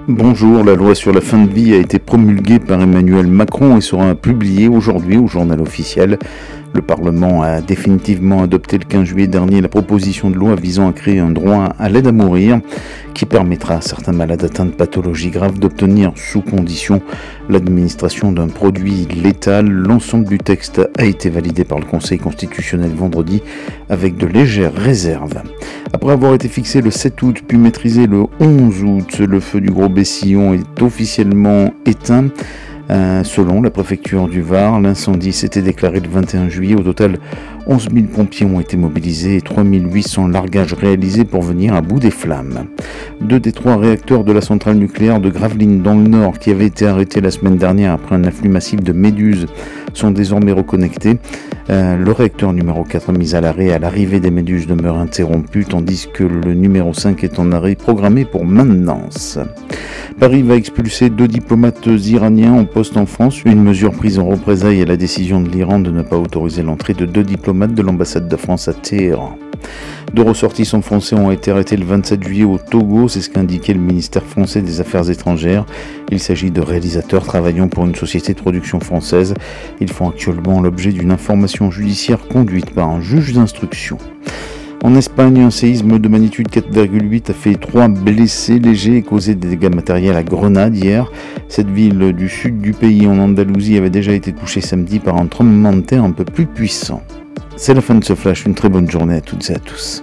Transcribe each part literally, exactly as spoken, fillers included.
Bonjour, la loi sur la fin de vie a été promulguée par Emmanuel Macron et sera publiée aujourd'hui au journal officiel. Le Parlement a définitivement adopté le quinze juillet dernier la proposition de loi visant à créer un droit à l'aide à mourir qui permettra à certains malades atteints de pathologies graves d'obtenir sous condition l'administration d'un produit létal. L'ensemble du texte a été validé par le Conseil constitutionnel vendredi avec de légères réserves. Après avoir été fixé le sept août puis maîtrisé le onze août, le feu du Gros Bessillon est officiellement éteint. Euh, selon la préfecture du Var, l'incendie s'était déclaré le vingt et un juillet. Au total, onze mille pompiers ont été mobilisés et trois mille huit cents largages réalisés pour venir à bout des flammes. Deux des trois réacteurs de la centrale nucléaire de Gravelines dans le Nord, qui avaient été arrêtés la semaine dernière après un afflux massif de méduses, sont désormais reconnectés. Euh, le réacteur numéro quatre mis à l'arrêt à l'arrivée des méduses demeure interrompu, tandis que le numéro cinq est en arrêt programmé pour maintenance. Paris va expulser deux diplomates iraniens en poste en France, une mesure prise en représailles à la décision de l'Iran de ne pas autoriser l'entrée de deux diplomates de l'ambassade de France à Téhéran. Deux ressortissants français ont été arrêtés le vingt-sept juillet au Togo, c'est ce qu'a indiqué le ministère français des Affaires étrangères. Il s'agit de réalisateurs travaillant pour une société de production française. Ils font actuellement l'objet d'une information judiciaire conduite par un juge d'instruction. En Espagne, un séisme de magnitude quatre virgule huit a fait trois blessés légers et causé des dégâts matériels à Grenade hier. Cette ville du sud du pays en Andalousie avait déjà été touchée samedi par un tremblement de terre un peu plus puissant. C'est la fin de ce flash, une très bonne journée à toutes et à tous.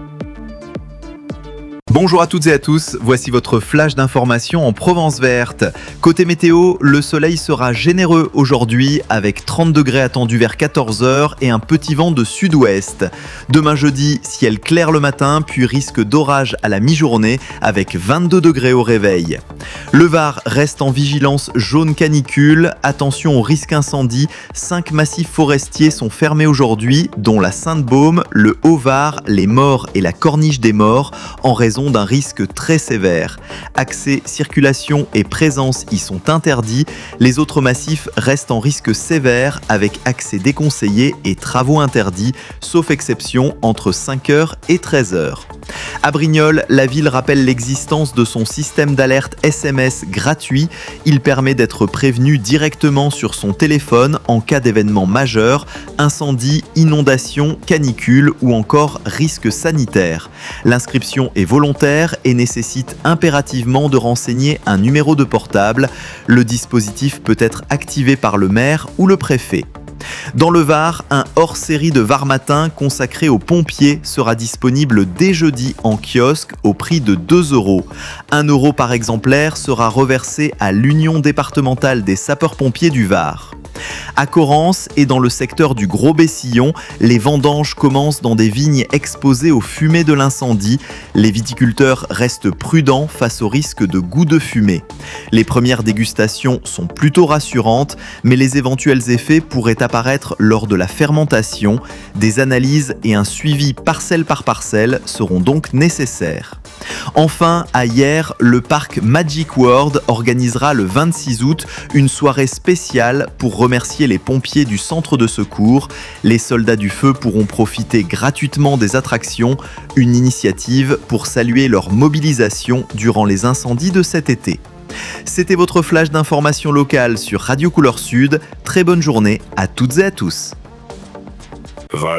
Bonjour à toutes et à tous, voici votre flash d'information en Provence verte. Côté météo, le soleil sera généreux aujourd'hui avec trente degrés attendus vers quatorze heures et un petit vent de sud-ouest. Demain jeudi, ciel clair le matin puis risque d'orage à la mi-journée avec vingt-deux degrés au réveil. Le Var reste en vigilance jaune canicule, attention au risque incendie, cinq massifs forestiers sont fermés aujourd'hui dont la Sainte-Baume, le Haut-Var, les Maures et la Corniche des Morts en raison d'un risque très sévère. Accès, circulation et présence y sont interdits. Les autres massifs restent en risque sévère avec accès déconseillé et travaux interdits, sauf exception entre cinq heures et treize heures. À Brignoles, la ville rappelle l'existence de son système d'alerte S M S gratuit. Il permet d'être prévenu directement sur son téléphone en cas d'événement majeur, incendie, inondation, canicule ou encore risque sanitaire. L'inscription est volontaire et nécessite impérativement de renseigner un numéro de portable. Le dispositif peut être activé par le maire ou le préfet. Dans le Var, un hors-série de Var Matin consacré aux pompiers sera disponible dès jeudi en kiosque au prix de deux euros. un euro par exemplaire sera reversé à l'Union départementale des sapeurs-pompiers du Var. À Corrence et dans le secteur du Gros Bessillon, les vendanges commencent dans des vignes exposées aux fumées de l'incendie. Les viticulteurs restent prudents face au risque de goût de fumée. Les premières dégustations sont plutôt rassurantes, mais les éventuels effets pourraient apparaître lors de la fermentation. Des analyses et un suivi parcelle par parcelle seront donc nécessaires. Enfin, à Hyères, le parc Magic World organisera le vingt-six août une soirée spéciale pour remercier les pompiers du centre de secours. Les soldats du feu pourront profiter gratuitement des attractions, une initiative pour saluer leur mobilisation durant les incendies de cet été. C'était votre flash d'information locale sur Radio Couleur Sud. Très bonne journée à toutes et à tous.